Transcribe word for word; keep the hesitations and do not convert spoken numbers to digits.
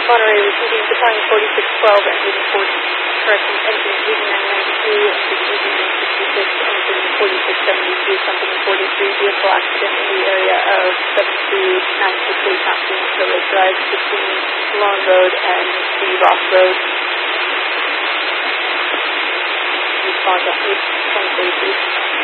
Monterey receiving battalion forty-six twelve, engine forty, correction, engine eighty-nine ninety-two, engine eighty-nine sixty-six, engine forty-six seventy-two, company forty-three, vehicle accident in the area of seven two nine six eight Mountain Village Drive between Long Road and the Ross Road. Response on eight twenty forty-three.